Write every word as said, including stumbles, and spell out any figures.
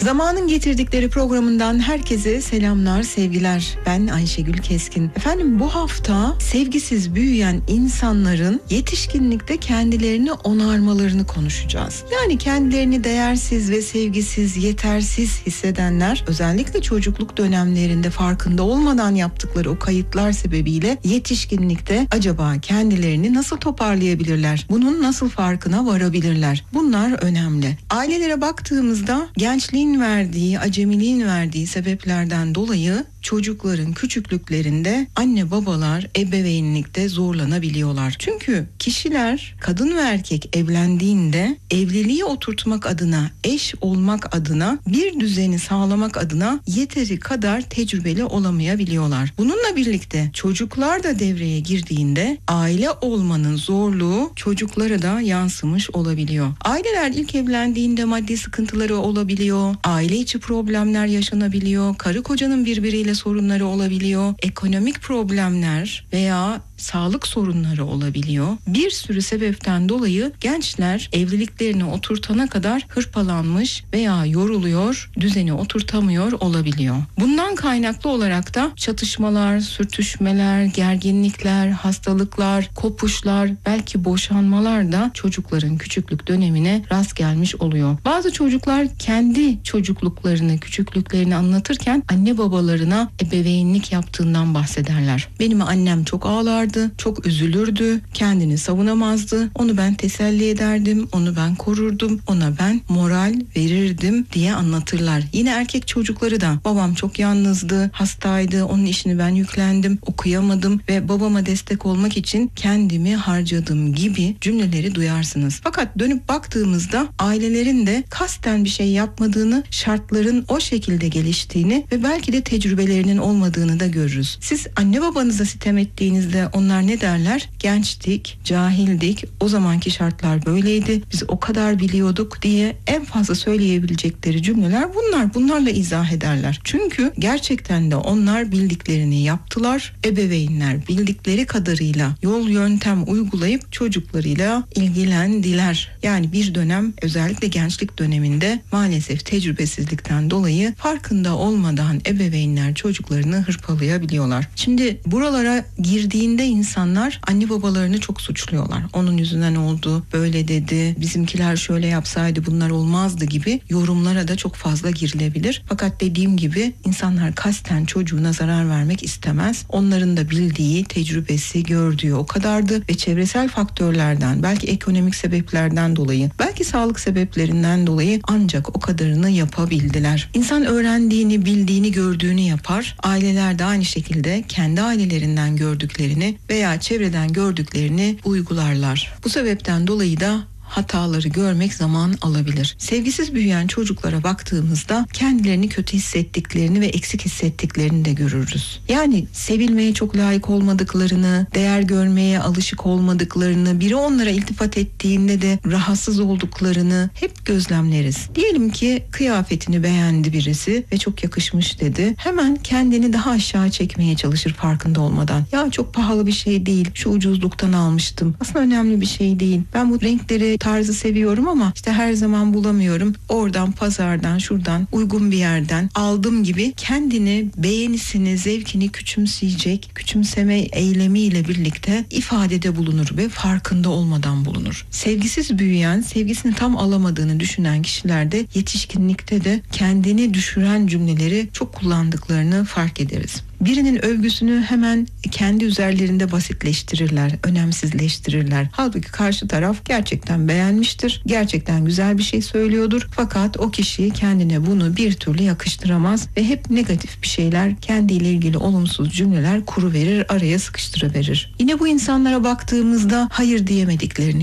Zamanın Getirdikleri programından herkese selamlar, sevgiler. Ben Ayşegül Keskin. Efendim, bu hafta sevgisiz büyüyen insanların yetişkinlikte kendilerini onarmalarını konuşacağız. Yani kendilerini değersiz ve sevgisiz, yetersiz hissedenler özellikle çocukluk dönemlerinde farkında olmadan yaptıkları o kayıtlar sebebiyle yetişkinlikte acaba kendilerini nasıl toparlayabilirler? Bunun nasıl farkına varabilirler? Bunlar önemli. Ailelere baktığımızda gençliğin verdiği, acemiliğin verdiği sebeplerden dolayı çocukların küçüklüklerinde anne babalar ebeveynlikte zorlanabiliyorlar. Çünkü kişiler, kadın ve erkek evlendiğinde evliliği oturtmak adına, eş olmak adına, bir düzeni sağlamak adına yeteri kadar tecrübeli olamayabiliyorlar. Bununla birlikte çocuklar da devreye girdiğinde aile olmanın zorluğu çocuklara da yansımış olabiliyor. Aileler ilk evlendiğinde maddi sıkıntıları olabiliyor, aile içi problemler yaşanabiliyor, karı kocanın birbiriyle sorunları olabiliyor, ekonomik problemler veya sağlık sorunları olabiliyor. Bir sürü sebepten dolayı gençler evliliklerini oturtana kadar hırpalanmış veya yoruluyor, düzeni oturtamıyor olabiliyor. Bundan kaynaklı olarak da çatışmalar, sürtüşmeler, gerginlikler, hastalıklar, kopuşlar, belki boşanmalar da çocukların küçüklük dönemine rast gelmiş oluyor. Bazı çocuklar kendi çocukluklarını, küçüklüklerini anlatırken anne babalarına ebeveynlik yaptığından bahsederler. Benim annem çok ağlardı, çok üzülürdü, kendini savunamazdı. Onu ben teselli ederdim, onu ben korurdum, ona ben moral verirdim diye anlatırlar. Yine erkek çocukları da babam çok yalnızdı, hastaydı, onun işini ben yüklendim, okuyamadım ve babama destek olmak için kendimi harcadım gibi cümleleri duyarsınız. Fakat dönüp baktığımızda ailelerin de kasten bir şey yapmadığını, şartların o şekilde geliştiğini ve belki de tecrübelerinin olmadığını da görürüz. Siz anne babanıza sitem ettiğinizde onlar ne derler? Gençtik, cahildik, o zamanki şartlar böyleydi, biz o kadar biliyorduk diye en fazla söyleyebilecekleri cümleler bunlar. Bunlarla izah ederler. Çünkü gerçekten de onlar bildiklerini yaptılar. Ebeveynler bildikleri kadarıyla yol yöntem uygulayıp çocuklarıyla ilgilendiler. Yani bir dönem, özellikle gençlik döneminde maalesef tecrübesizlikten dolayı farkında olmadan ebeveynler çocuklarını hırpalayabiliyorlar. Şimdi buralara girdiğinde insanlar anne babalarını çok suçluyorlar. Onun yüzünden oldu, böyle dedi, bizimkiler şöyle yapsaydı bunlar olmazdı gibi yorumlara da çok fazla girilebilir. Fakat dediğim gibi insanlar kasten çocuğuna zarar vermek istemez. Onların da bildiği, tecrübesi, gördüğü o kadardı ve çevresel faktörlerden, belki ekonomik sebeplerden dolayı, belki sağlık sebeplerinden dolayı ancak o kadarını yapabildiler. İnsan öğrendiğini, bildiğini, gördüğünü yapar. Aileler de aynı şekilde kendi ailelerinden gördüklerini veya çevreden gördüklerini uygularlar. Bu sebepten dolayı da hataları görmek zaman alabilir. Sevgisiz büyüyen çocuklara baktığımızda kendilerini kötü hissettiklerini ve eksik hissettiklerini de görürüz. Yani sevilmeye çok layık olmadıklarını, değer görmeye alışık olmadıklarını, biri onlara iltifat ettiğinde de rahatsız olduklarını hep gözlemleriz. Diyelim ki kıyafetini beğendi birisi ve çok yakışmış dedi. Hemen kendini daha aşağı çekmeye çalışır farkında olmadan. Ya çok pahalı bir şey değil, şu ucuzluktan almıştım. Aslında önemli bir şey değil. Ben bu renkleri, tarzı seviyorum ama işte her zaman bulamıyorum. Oradan, pazardan, şuradan, uygun bir yerden aldım gibi kendini, beğenisini, zevkini küçümseyecek, küçümseme eylemiyle birlikte ifadede bulunur ve farkında olmadan bulunur. Sevgisiz büyüyen, sevgisini tam alamadığını düşünen kişilerde yetişkinlikte de kendini düşüren cümleleri çok kullandıklarını fark ederiz. Birinin övgüsünü hemen kendi üzerlerinde basitleştirirler, önemsizleştirirler. Halbuki karşı taraf gerçekten beğenmiştir, gerçekten güzel bir şey söylüyordur. Fakat o kişi kendine bunu bir türlü yakıştıramaz ve hep negatif bir şeyler, kendiyle ilgili olumsuz cümleler kuruverir, araya sıkıştırıverir. Yine bu insanlara baktığımızda hayır diyemediklerini